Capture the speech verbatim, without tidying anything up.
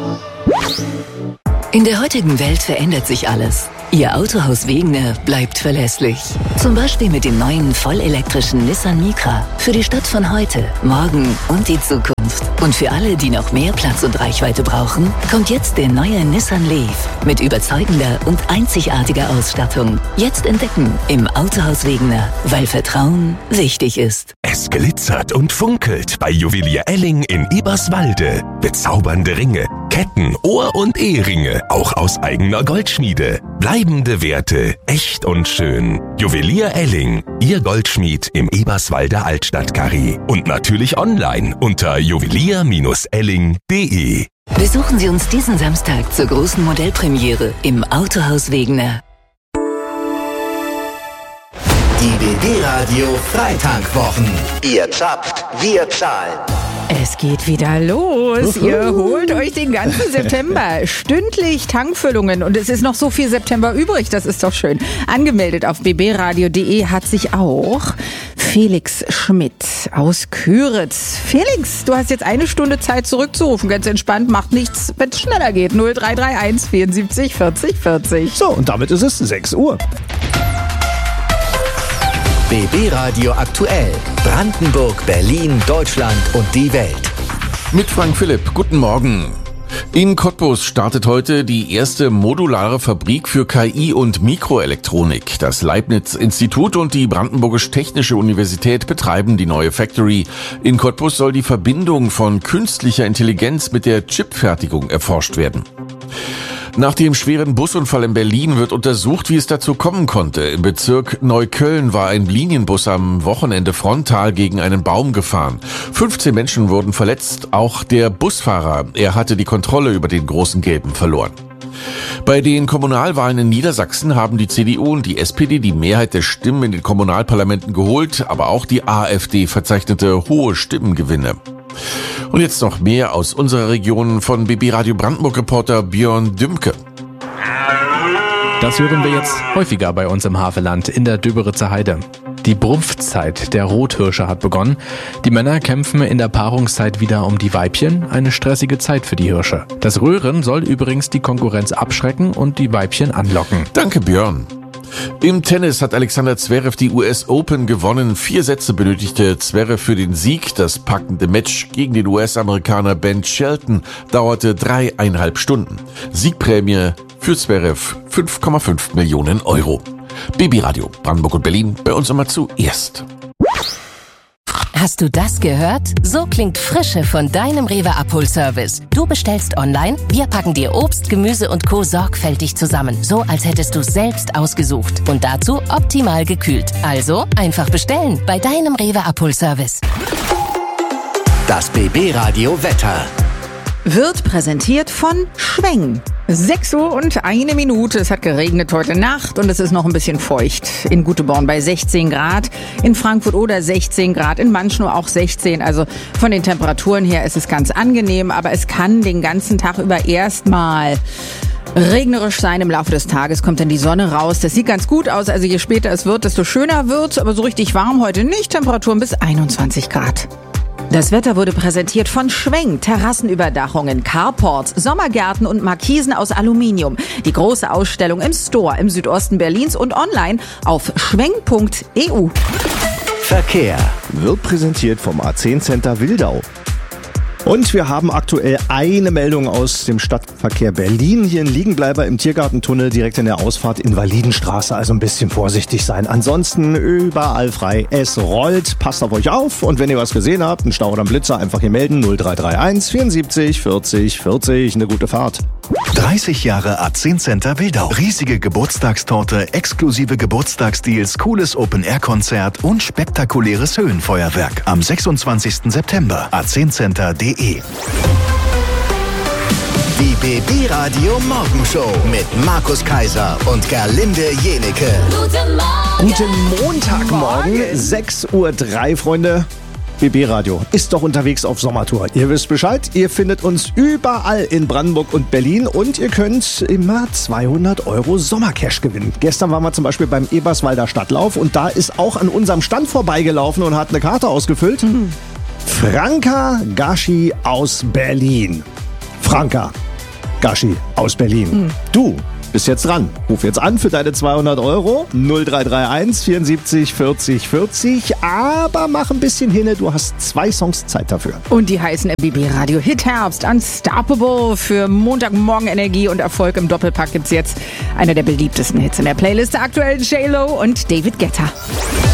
In der heutigen Welt verändert sich alles. Ihr Autohaus Wegener bleibt verlässlich. Zum Beispiel mit dem neuen vollelektrischen Nissan Micra. Für die Stadt von heute, morgen und die Zukunft. Und für alle, die noch mehr Platz und Reichweite brauchen, kommt jetzt der neue Nissan Leaf mit überzeugender und einzigartiger Ausstattung. Jetzt entdecken im Autohaus Wegener, weil Vertrauen wichtig ist. Es glitzert und funkelt bei Juwelier Elling in Eberswalde. Bezaubernde Ringe, Ketten, Ohr- und Eheringe, auch aus eigener Goldschmiede. Bleibende Werte, echt und schön. Juwelier Elling, Ihr Goldschmied im Eberswalder Altstadtkarree. Und natürlich online unter juwelier Bindestrich elling punkt de. Besuchen Sie uns diesen Samstag zur großen Modellpremiere im Autohaus Wegener. Die B B-Radio Freitankwochen. Ihr zappt, wir zahlen. Es geht wieder los. Uhu. Ihr holt euch den ganzen September stündlich Tankfüllungen und es ist noch so viel September übrig. Das ist doch schön. Angemeldet auf b b radio punkt de hat sich auch Felix Schmidt aus Küritz. Felix, du hast jetzt eine Stunde Zeit zurückzurufen. Ganz entspannt, macht nichts, wenn es schneller geht. null drei drei eins vierundsiebzig vierzig vierzig. So, und damit ist es sechs Uhr. B B-Radio aktuell. Brandenburg, Berlin, Deutschland und die Welt. Mit Frank Philipp. Guten Morgen. In Cottbus startet heute die erste modulare Fabrik für K I und Mikroelektronik. Das Leibniz-Institut und die Brandenburgisch-Technische Universität betreiben die neue Factory. In Cottbus soll die Verbindung von künstlicher Intelligenz mit der Chipfertigung erforscht werden. Nach dem schweren Busunfall in Berlin wird untersucht, wie es dazu kommen konnte. Im Bezirk Neukölln war ein Linienbus am Wochenende frontal gegen einen Baum gefahren. fünfzehn Menschen wurden verletzt, auch der Busfahrer. Er hatte die Kontrolle über den großen Gelben verloren. Bei den Kommunalwahlen in Niedersachsen haben die C D U und die S P D die Mehrheit der Stimmen in den Kommunalparlamenten geholt, aber auch die AfD verzeichnete hohe Stimmengewinne. Und jetzt noch mehr aus unserer Region von B B-Radio Brandenburg-Reporter Björn Dümke. Das hören wir jetzt häufiger bei uns im Havelland in der Döberitzer Heide. Die Brunftzeit der Rothirsche hat begonnen. Die Männer kämpfen in der Paarungszeit wieder um die Weibchen. Eine stressige Zeit für die Hirsche. Das Röhren soll übrigens die Konkurrenz abschrecken und die Weibchen anlocken. Danke, Björn. Im Tennis hat Alexander Zverev die U S Open gewonnen. Vier Sätze benötigte Zverev für den Sieg. Das packende Match gegen den U S-Amerikaner Ben Shelton dauerte dreieinhalb Stunden. Siegprämie für Zverev fünf Komma fünf Millionen Euro. B B-Radio Brandenburg und Berlin, bei uns immer zuerst. Hast du das gehört? So klingt Frische von deinem Rewe Abholservice. Du bestellst online, wir packen dir Obst, Gemüse und Co. sorgfältig zusammen. So, als hättest du es selbst ausgesucht. Und dazu optimal gekühlt. Also einfach bestellen bei deinem Rewe Abholservice. Das B B-Radio Wetter wird präsentiert von Schweng. sechs Uhr und eine Minute. Es hat geregnet heute Nacht und es ist noch ein bisschen feucht. In Guteborn bei sechzehn Grad, in Frankfurt oder sechzehn Grad, in Manschnow auch sechzehn. Also von den Temperaturen her ist es ganz angenehm, aber es kann den ganzen Tag über erstmal regnerisch sein. Im Laufe des Tages kommt dann die Sonne raus. Das sieht ganz gut aus. Also je später es wird, desto schöner wird's. Aber so richtig warm heute nicht. Temperaturen bis einundzwanzig Grad. Das Wetter wurde präsentiert von Schweng, Terrassenüberdachungen, Carports, Sommergärten und Markisen aus Aluminium. Die große Ausstellung im Store im Südosten Berlins und online auf schweng punkt e u. Verkehr wird präsentiert vom A zehn Center Wildau. Und wir haben aktuell eine Meldung aus dem Stadtverkehr Berlin. Hier ein Liegenbleiber im Tiergartentunnel direkt in der Ausfahrt Invalidenstraße. Also ein bisschen vorsichtig sein. Ansonsten überall frei. Es rollt. Passt auf euch auf. Und wenn ihr was gesehen habt, einen Stau oder einen Blitzer, einfach hier melden. null drei drei eins vierundsiebzig vierzig vierzig. Eine gute Fahrt. dreißig Jahre A zehn Center Wildau. Riesige Geburtstagstorte, exklusive Geburtstagsdeals, cooles Open-Air-Konzert und spektakuläres Höhenfeuerwerk. Am sechsundzwanzigsten September. A zehn Center punkt de. Die B B-Radio Morgenshow mit Markus Kaiser und Gerlinde Jenecke. Guten Morgen. Guten Montagmorgen, sechs Uhr drei, Freunde. B B-Radio ist doch unterwegs auf Sommertour. Ihr wisst Bescheid, ihr findet uns überall in Brandenburg und Berlin und ihr könnt immer zweihundert Euro Sommercash gewinnen. Gestern waren wir zum Beispiel beim Eberswalder Stadtlauf und da ist auch an unserem Stand vorbeigelaufen und hat eine Karte ausgefüllt. Mhm. Franka Gashi aus Berlin. Franka, Gashi aus Berlin. Mhm. Du bist jetzt dran. Ruf jetzt an für deine zweihundert Euro. null drei drei eins vierundsiebzig vierzig vierzig. Aber mach ein bisschen hin. Du hast zwei Songs Zeit dafür. Und die heißen R B B Radio Hit Herbst. Unstoppable für Montagmorgen Energie und Erfolg im Doppelpack gibt's jetzt. Einer der beliebtesten Hits in der Playlist. Aktuell J-Lo und David Guetta.